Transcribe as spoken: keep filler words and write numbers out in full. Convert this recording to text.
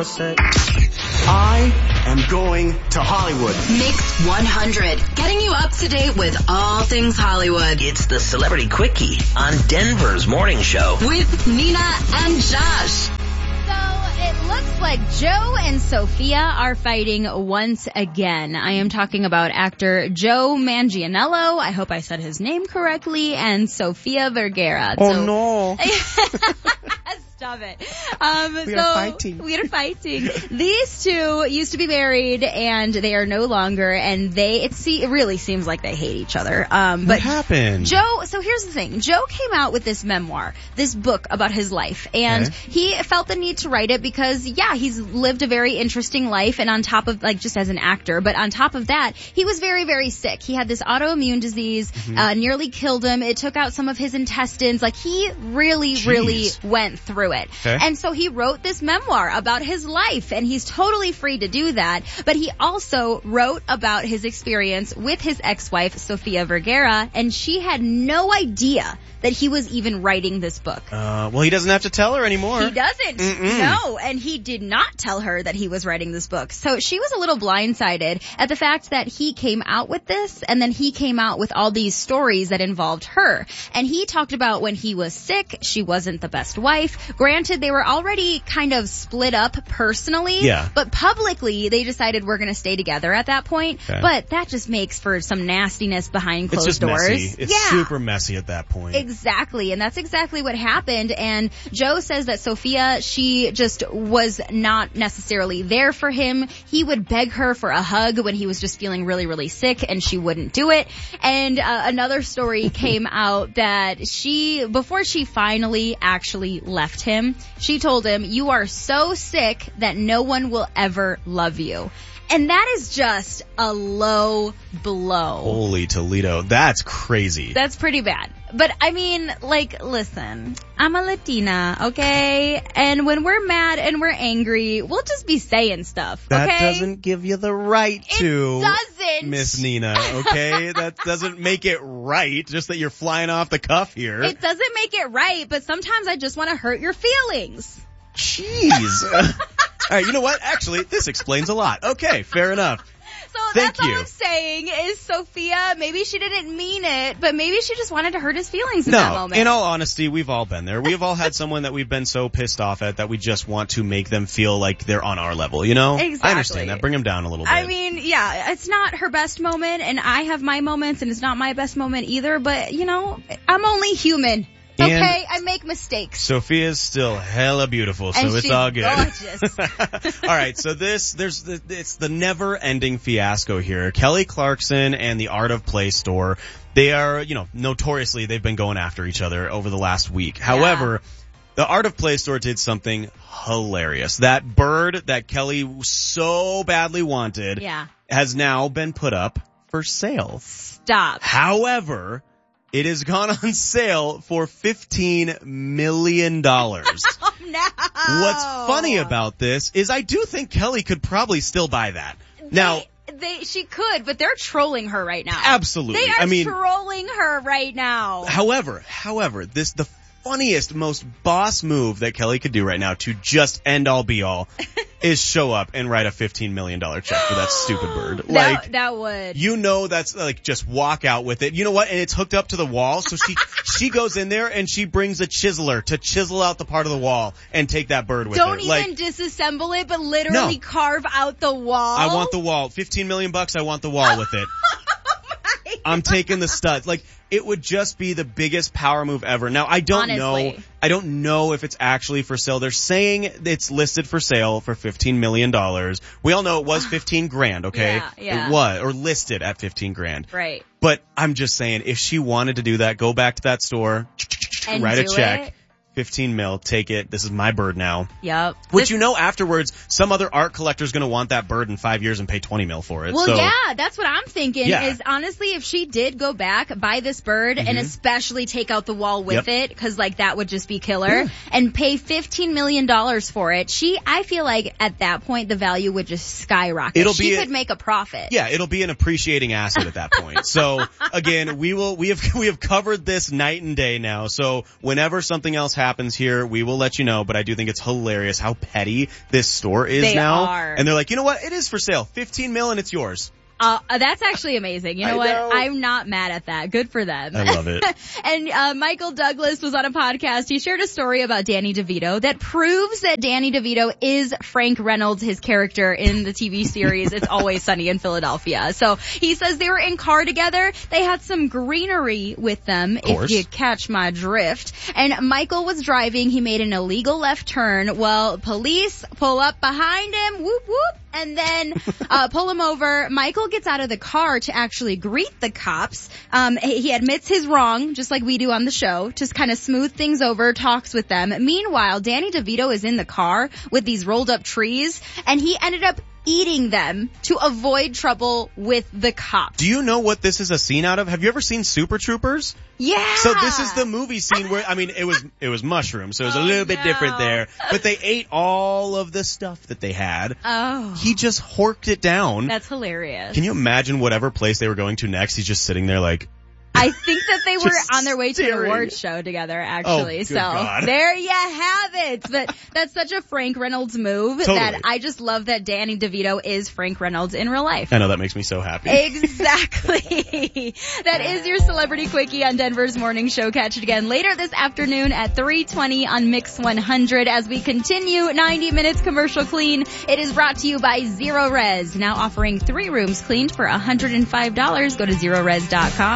say, I am going to Hollywood. Mix one hundred, getting you up to date with all things Hollywood. It's the Celebrity Quickie on Denver's Morning Show. With Nina and Josh. So it looks like Joe and Sophia are fighting once again. I am talking about actor Joe Manganiello. I hope I said his name correctly. And Sofia Vergara. Oh, so, no. Stop it. Um, we so are fighting. We are fighting. These two used to be married, and they are no longer. And they, it, see, it really seems like they hate each other. Um, but what happened? Joe. So here's the thing. Joe came out with this memoir, this book about his life, and okay. he felt the need to write it because, yeah, he's lived a very interesting life, and on top of, like, just as an actor, but on top of that, he was very, very sick. He had this autoimmune disease, mm-hmm. uh, nearly killed him. It took out some of his intestines. Like, he really, Jeez. really went through it. Okay. And so he wrote this memoir about his life, and he's totally free to do that. But he also wrote about his experience with his ex-wife, Sofia Vergara, and she had no idea that he was even writing this book. Uh, well, he doesn't have to tell her anymore. He doesn't. Mm-mm. No, and he did not tell her that he was writing this book. So she was a little blindsided at the fact that he came out with this, and then he came out with all these stories that involved her. And he talked about when he was sick, she wasn't the best wife. Granted, they were already kind of split up personally, yeah. but publicly they decided we're going to stay together at that point. Okay. But that just makes for some nastiness behind closed it's just doors. Messy. It's yeah. super messy at that point. Exactly, and that's exactly what happened. And Joe says that Sophia, she just was not necessarily there for him. He would beg her for a hug when he was just feeling really, really sick, and she wouldn't do it. And uh, another story came out that she, before she finally actually left him, she told him, "You are so sick that no one will ever love you." And that is just a low blow. Holy Toledo. That's crazy. That's pretty bad. But, I mean, like, listen, I'm a Latina, okay? And when we're mad and we're angry, we'll just be saying stuff, okay? That doesn't give you the right to. It doesn't. Miss Nina, okay? That doesn't make it right, just that you're flying off the cuff here. It doesn't make it right, but sometimes I just want to hurt your feelings. Jeez. All right, you know what? Actually, this explains a lot. Okay, fair enough. So Thank that's you. all I'm saying is Sophia, maybe she didn't mean it, but maybe she just wanted to hurt his feelings in no, that moment. In all honesty, we've all been there. We've all had someone that we've been so pissed off at that we just want to make them feel like they're on our level, you know? Exactly. I understand that. Bring them down a little bit. I mean, yeah, it's not her best moment, and I have my moments, and it's not my best moment either, but, you know, I'm only human. Okay, and I make mistakes. Sophia's still hella beautiful, so and it's she's all good. Gorgeous. All right, so this, there's the, it's the never-ending fiasco here. Kelly Clarkson and the Art of Play store, they are, you know, notoriously they've been going after each other over the last week. Yeah. However, the Art of Play store did something hilarious. That bird that Kelly so badly wanted yeah. has now been put up for sale. Stop. However, it has gone on sale for fifteen million dollars. Oh, no. What's funny about this is I do think Kelly could probably still buy that. Now, they, they, she could, but they're trolling her right now. Absolutely. They are I mean, trolling her right now. However, however, this, the funniest, most boss move that Kelly could do right now to just end all be all is show up and write a fifteen million dollars check for that stupid bird. Like, that, that would. You know that's like just walk out with it. You know what? And it's hooked up to the wall. So she she goes in there and she brings a chiseler to chisel out the part of the wall and take that bird with Don't her. even Like, disassemble it, but literally no. carve out the wall. I want the wall. fifteen million bucks, I want the wall with it. Oh I'm taking the studs. Like, it would just be the biggest power move ever. Now, I don't Honestly. know, I don't know if it's actually for sale. They're saying it's listed for sale for fifteen million dollars. We all know it was fifteen grand, okay? Yeah, yeah. It was, or listed at fifteen grand. Right. But I'm just saying, if she wanted to do that, go back to that store, And write a do check. it. fifteen mil, take it. This is my bird now. Yep. Which This- you know afterwards, some other art collector's gonna want that bird in five years and pay twenty mil for it. Well, so, yeah, that's what I'm thinking Yeah. is honestly if she did go back, buy this bird, and especially take out the wall with Mm-hmm. Yep. it, because like that would just be killer, and pay fifteen million dollars for it, she, I feel like at that point the value would just skyrocket. It'll she be a- could make a profit. Yeah, it'll be an appreciating asset at that point. So again, we will, we have, we have covered this night and day now. So whenever something else happens, happens here, we will let you know, but I do think it's hilarious how petty this store is They now. are. And they're like, you know what? It is for sale. fifteen mil and it's yours. Uh, that's actually amazing. You know I what? know. I'm not mad at that. Good for them. I love it. And uh, Michael Douglas was on a podcast. He shared a story about Danny DeVito that proves that Danny DeVito is Frank Reynolds, his character in the T V series It's Always Sunny in Philadelphia. So he says they were in car together. They had some greenery with them, if you catch my drift. And Michael was driving. He made an illegal left turn. Well, police pull up behind him. Whoop, whoop. And then uh pull him over. Michael gets out of the car to actually greet the cops. Um he admits his wrong, just like we do on the show, just kind of smooth things over, talks with them. Meanwhile, Danny DeVito is in the car with these rolled up trees, and he ended up eating them to avoid trouble with the cops. Do you know what this is a scene out of? Have you ever seen Super Troopers? Yeah. So this is the movie scene where, I mean, it was, it was mushrooms, so it was Oh, a little bit no. different there. But they ate all of the stuff that they had. Oh. He just horked it down. That's hilarious. Can you imagine whatever place they were going to next? He's just sitting there like, I think that they were Just on their way to an staring. awards show together, actually. Oh, good so God. there you have it. But that's such a Frank Reynolds move Totally. that I just love that Danny DeVito is Frank Reynolds in real life. I know that makes me so happy. Exactly. That is your Celebrity Quickie on Denver's Morning Show. Catch it again later this afternoon at three twenty on Mix one hundred as we continue ninety minutes commercial clean. It is brought to you by Zero Res, now offering three rooms cleaned for one hundred five dollars. Go to zero res dot com.